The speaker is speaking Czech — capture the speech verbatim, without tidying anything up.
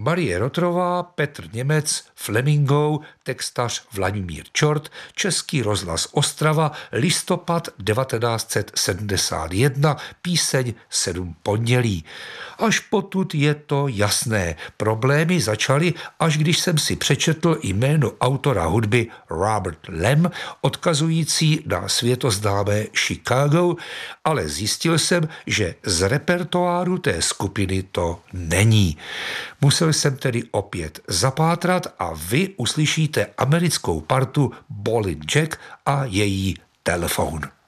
Marie Rotrová, Petr Němec, Flemingou, textař Vladimír Čort, Český rozhlas Ostrava, listopad devatenáct set sedmdesát jedna, píseň Sedm pondělí. Až potud je to jasné. Problémy začaly, až když jsem si přečetl jméno autora hudby Robert Lem, odkazující na světoznámé Chicago, ale zjistil jsem, že z repertoáru té skupiny to není. Musel jsem tedy opět zapátrat a vy uslyšíte americkou partu Ballin' Jack a její Telefon.